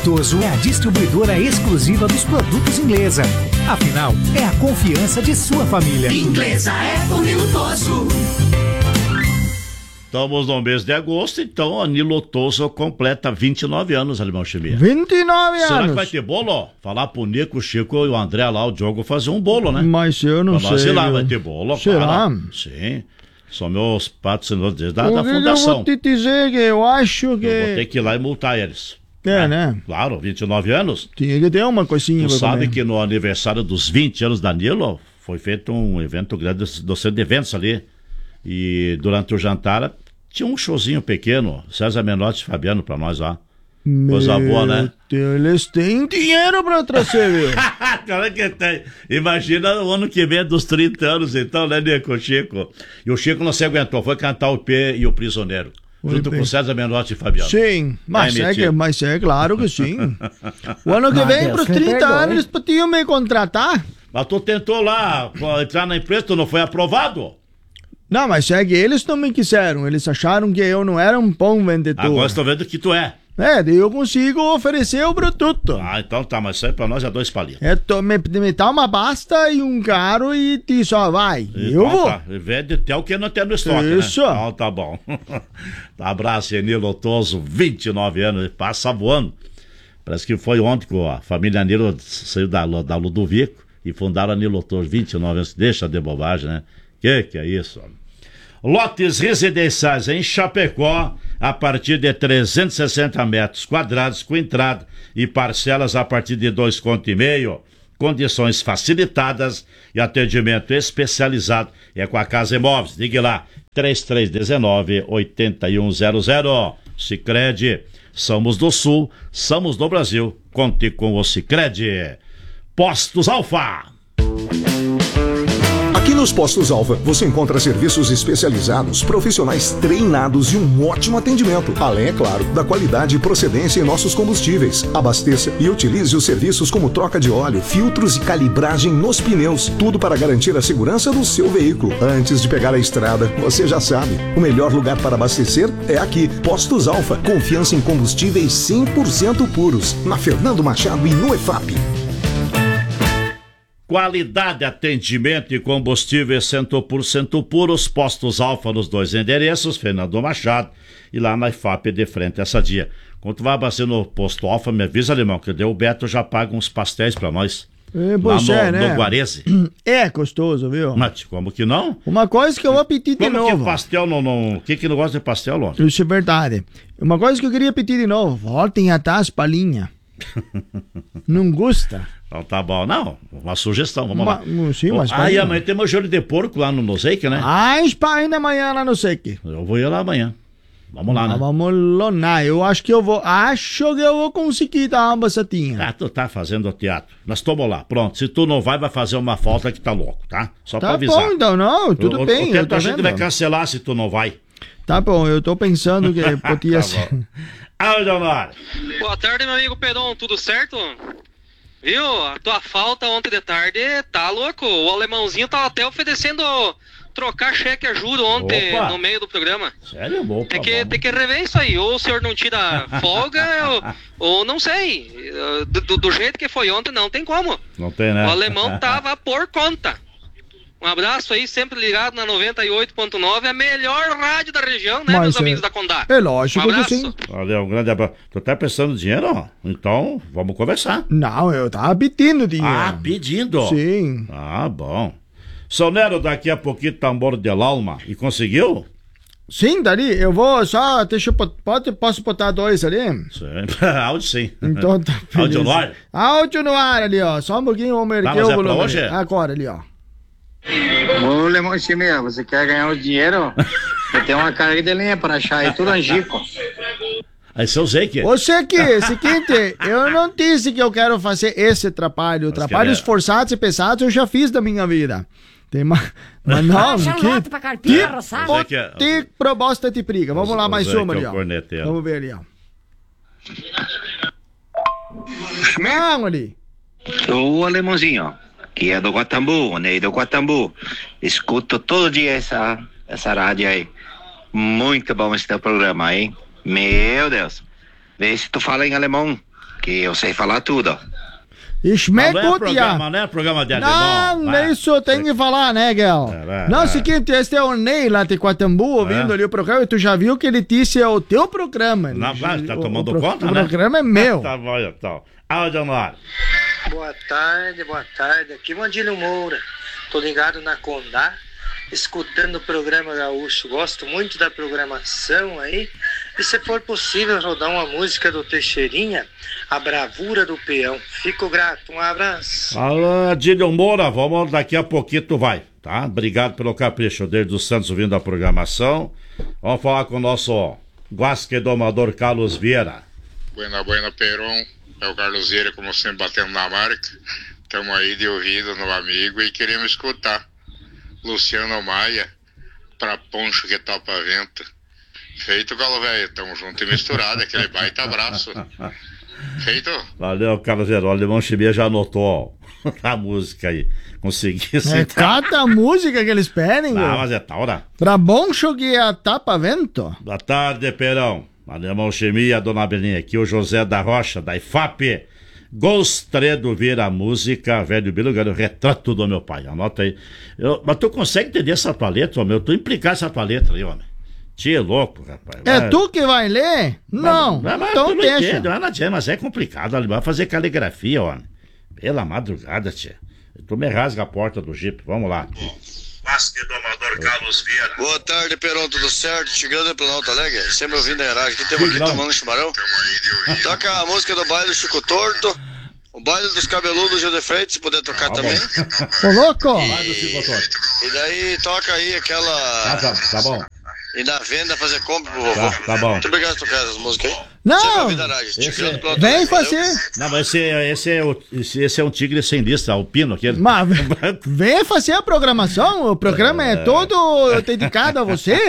Lotoso é a distribuidora exclusiva dos produtos Inglesa. Afinal, é a confiança de sua família. Inglesa é do Nilotoso. Estamos no mês de agosto, então a Nilotoso completa 29 anos, Alemão Chimia. 29 anos. Será que vai ter bolo? Falar pro Nico, o Chico e o André lá, o Diogo, fazer um bolo, né? Mas eu não sei. Mas lá vai ter bolo, será? Cara. Sim. São meus patrocinadores da fundação. Eu vou te dizer que eu acho que... Eu vou ter que ir lá e multar eles. Né? Claro, 29 anos. Tinha que ter uma coisinha. Tu sabe que no aniversário dos 20 anos da Nilo, foi feito um evento grande do centro de eventos ali. E durante o jantar, tinha um showzinho pequeno, César Menotti e Fabiano pra nós lá. Coisa boa, né? Eles têm dinheiro pra trazer, viu? Claro que tem. Imagina o ano que vem dos 30 anos, então, né, Nico, Chico? E o Chico não se aguentou, foi cantar o P e o Prisioneiro. Junto com César Menotti e Fabiano. Sim, mas é claro que sim. O ano que vem, pros 30 anos, eles podiam me contratar. Mas tu tentou lá entrar na empresa, tu não foi aprovado? Não, mas é que eles não me quiseram. Eles acharam que eu não era um bom vendedor. Agora estou vendo que tu é. Daí eu consigo oferecer o produto. Ah, então tá, mas isso aí pra nós é 2 palitos. Me dá uma basta e um caro e diz, ó, vai. Eu vou. Tá. Vende até o que não tem no estoque, isso. Né? Então tá bom. Abraço, Nilo Toso, 29 anos, passa voando. Parece que foi ontem que a família Nilo saiu da Ludovico e fundaram a Nilo Toso, 29 anos. Deixa de bobagem, né? Que é isso, homem? Lotes residenciais em Chapecó a partir de 360 metros quadrados com entrada e parcelas a partir de 2,5 conto, condições facilitadas e atendimento especializado é com a Casa Imóveis. Ligue lá, 3319-8100. Sicredi, somos do Sul, somos do Brasil. Conte com o Sicredi. Postos Alfa. Aqui nos Postos Alfa, você encontra serviços especializados, profissionais treinados e um ótimo atendimento. Além, é claro, da qualidade e procedência em nossos combustíveis. Abasteça e utilize os serviços como troca de óleo, filtros e calibragem nos pneus. Tudo para garantir a segurança do seu veículo. Antes de pegar a estrada, você já sabe, o melhor lugar para abastecer é aqui. Postos Alfa, confiança em combustíveis 100% puros. Na Fernando Machado e no EFAP. Qualidade, atendimento e combustíveis 100% puros, Postos Alfa nos 2 endereços, Fernando Machado e lá na IFAP de frente essa dia. Quando tu vai abastecer no Posto Alfa, me avisa, Alemão, que o Beto já paga uns pastéis pra nós. Lá no Guarese. É gostoso, viu? Mas como que não? Uma coisa que eu vou pedir de novo. Como que pastel não... Quem que não gosta de pastel, Lô? Isso é verdade. Uma coisa que eu queria pedir de novo, voltem atrás as palhinhas. Não gosta? Então tá bom, não, uma sugestão, vamos lá. Sim, mas aí amanhã temos joelho de porco lá no Nozeik, né? As ainda amanhã lá no Nozeik. Eu vou ir lá amanhã. Vamos lá, né? Vamos lá, eu acho que eu vou conseguir dar uma baçatinha. Ah, tu tá fazendo teatro. Nós estamos lá, pronto. Se tu não vai fazer uma falta que tá louco, tá? Só pra avisar. Tá bom, então, não, tudo bem. A gente vai cancelar se tu não vai. Tá bom, eu tô pensando que podia ser. Leonardo. Boa tarde, meu amigo Pedon, tudo certo? Viu? A tua falta ontem de tarde tá louco. O alemãozinho tava até oferecendo trocar cheque a juro ontem. Opa. No meio do programa. Sério? Opa, tem que rever isso aí. Ou o senhor não tira folga, ou não sei. Do jeito que foi ontem, não tem como. Não tem, né? O alemão tava por conta. Um abraço aí, sempre ligado na 98.9, a melhor rádio da região, né, meus amigos da Condá? É lógico que sim. Valeu, um grande abraço. Tu tá precisando de dinheiro, ó? Então, vamos conversar. Não, eu tava pedindo dinheiro. Ah, pedindo? Sim. Ah, bom. São Nero, daqui a pouquinho, tambor de alma. E conseguiu? Sim, Dali, eu vou só, posso botar 2 ali? Sim, áudio sim. Então tá feliz. Áudio no ar? Áudio no ar ali, ó, só um pouquinho, vamos erguer o volume. Hoje? Agora ali, ó. Ô, Lemão Chimia, você quer ganhar o dinheiro? Eu tenho uma carga de linha para achar aí, tudo angico. Aí seu Zeque. Ô, Zeque, seguinte, eu não disse que eu quero fazer esse trabalho. Trabalhos forçados e pesados eu já fiz da minha vida. Tem mas não, que proposta de briga. Vamos lá, mais uma ali, ó. Vamos ver ali, ó. Não, ali. Ô, alemãozinho, que é do Guatambu, né? Do Guatambu. Escuto todo dia essa rádio aí. Muito bom esse teu programa, hein? Meu Deus. Vê se tu fala em alemão, que eu sei falar tudo. Ixi, não é programa de alemão. Não, isso tem que falar, né, Gel? Não, é o seguinte, esse é o Ney lá de Quatambu, ouvindo ali o programa, e tu já viu que ele disse é o teu programa. Não, tá tomando conta, né? O programa é meu. Tá bom, então. Áudio no ar. Boa tarde. Aqui Mandílio Moura. Tô ligado na Condá, escutando o programa Gaúcho. Gosto muito da programação aí. E se for possível rodar uma música do Teixeirinha, A Bravura do Peão. Fico grato, um abraço. Alô, Adílio Moura, vamos, daqui a pouquinho tu vai, tá? Obrigado pelo capricho. Desde dos Santos ouvindo a programação. Vamos falar com o nosso guasque domador Carlos Vieira. Buena, Peron. É o Carlos Vieira, como sempre, batendo na marca. Estamos aí de ouvido no amigo e queremos escutar Luciano Maia, pra poncho que topa vento. Feito, galo velho, tamo junto e misturado, aquele baita abraço. Feito. Valeu, Carlos Vieira. O Alemão Chimia já anotou a música aí. Consegui citar. Cada música que eles pedem, mas é tal, né? Pra poncho que tapa vento. Boa tarde, Perão. Alemão Chimia, dona Belinha, aqui o José da Rocha, da IFAP. Gostaria de ouvir a música Velho Bilo, o retrato do meu pai. Anota aí. Mas tu consegue entender essa tua letra, homem? Eu tô implicado essa tua letra aí, homem. Tia, louco, rapaz. É tu que vai ler? Não. Mas então deixa. Mas é complicado, vai fazer caligrafia, homem. Pela madrugada, tia. Tu me rasga a porta do Jeep, vamos lá. Guasque domador Carlos Vieira. Boa tarde, Perão, tudo certo? Chegando para Alto Alegre, sempre ouvindo a Heragem. Aqui temos aqui tomando chimarrão. Toca a música do baile do Chico Torto, o baile dos cabeludos do Gil de Freitas, se puder tocar também. Ô, louco! E daí toca aí aquela... Tá bom. E na venda fazer compra pro vovô. Tá bom. Muito obrigado por tocar essas músicas aí. Não! Vem fazer. Não, mas esse é um tigre sem lista, o Pino aquele. Mas vem fazer a programação, o programa é todo dedicado a você?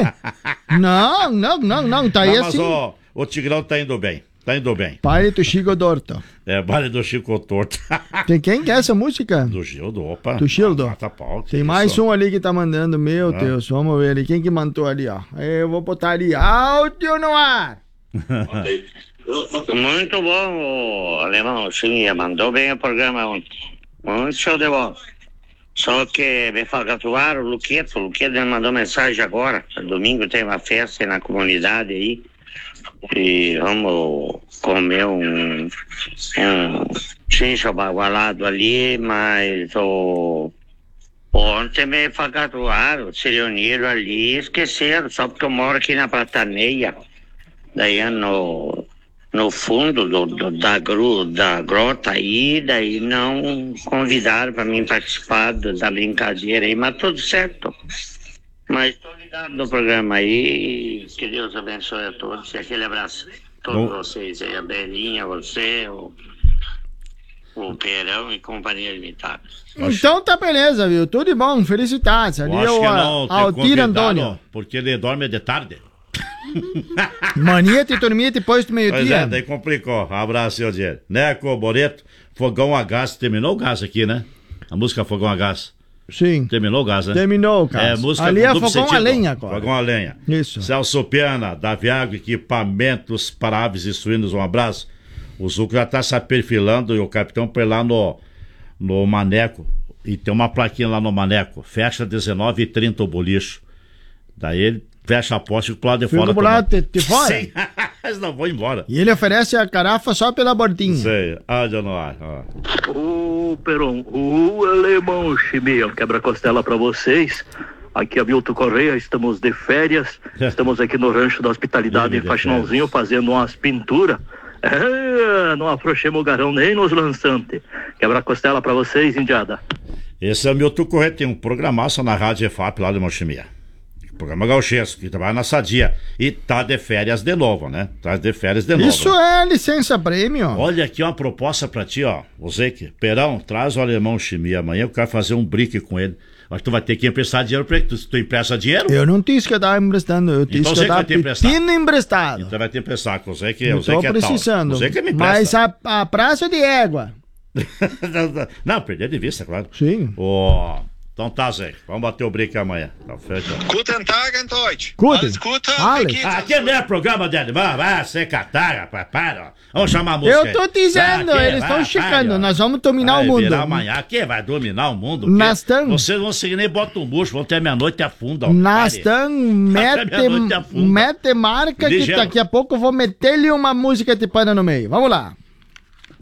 Não, tá aí assim. Mas o Tigrão tá indo bem. Baile do Chico Torto. Baile do Chico Torto. Tem quem quer essa música? Do Gildo, opa. Do Gildo. Tem mais um ali que tá mandando, meu Deus, vamos ver ali. Quem que mandou ali, ó? Eu vou botar ali, áudio no ar. Muito bom, o Alemão Chimia, mandou bem o programa ontem. Muito show de bola. Só que me falcatuaram o Luqueto me mandou mensagem agora. Domingo tem uma festa na comunidade aí. E vamos comer um chincha bagualado ali, mas ontem me falcatuaram, se reuniram ali e esqueceram, só porque eu moro aqui na Plataneia, daí no fundo da grota aí, daí não convidaram para mim participar da brincadeira aí, mas tudo certo. Mas estou ligado no programa aí, que Deus abençoe a todos, e aquele abraço a todos vocês aí, a Belinha, você, o Perão e companhia limitada. Então tá beleza, viu? Tudo de bom, felicidades. Ali é o Altir Antônio. Porque ele dorme de tarde. Mania de dormir depois do meio-dia. Pois daí complicou. Abraço, seu Diego. Neco, Boreto, Fogão a Gás. Terminou o gás aqui, né? A música Fogão a Gás. Sim. Terminou o gás, né? Terminou o gás. Música ali é fogão sentido, a lenha agora. Fogão a lenha. Isso. Celso Piana, da Viago, equipamentos para aves e suínos, um abraço. O Zuco já tá se perfilando e o capitão foi lá no Maneco. E tem uma plaquinha lá no Maneco. Fecha 19h30 o bolicho. Daí ele fecha a porta e fica pro lado de fora. Fica pro lado de fora? Sim. Mas não vou embora. E ele oferece a carafa só pela bordinha. Sei. Já no ar. Ô, Peron, o Alemão Chimia, quebra-costela pra vocês. Aqui é Milton Correia, estamos de férias. Estamos aqui no Rancho da Hospitalidade em Faxinãozinho fazendo umas pinturas. Não afrouxemos o garão nem nos lançantes. Quebra-costela pra vocês, indiada. Esse é o Milton Correia, tem um programaço na Rádio EFAP lá de Mochimia. Programa gauchesco, que trabalha na Sadia. E tá de férias de novo, né? Tá de férias de novo. Isso é licença prêmio. Olha aqui uma proposta pra ti, ó. Você que, Perão, traz o Alemão Chimia amanhã, eu quero fazer um brique com ele. Acho que tu vai ter que emprestar dinheiro pra ele. Tu empresta dinheiro? Eu não disse que eu tava emprestando, eu disse que eu tava pedindo emprestado. Então vai ter que emprestar, com você que eu tô precisando. Você que me empresta. Mas a praça de égua. Não, perder de vista, claro. Sim. Então tá, Zé. Vamos bater o break amanhã. Tá feito. Guten Tag, Deutsch. Escuta. Aqui não é programa de animal. Vai ser catar, rapaz. Para. Vamos chamar a música. Eu tô dizendo, eles estão checando. Nós vamos dominar o mundo. Virar amanhã. Quem vai dominar o mundo? Nós estamos. Vocês vão seguir nem bota um bucho. Vão ter meia-noite e afunda. Nós estamos. Mete marca que daqui a pouco eu vou meter-lhe uma música tipana no meio. Vamos lá.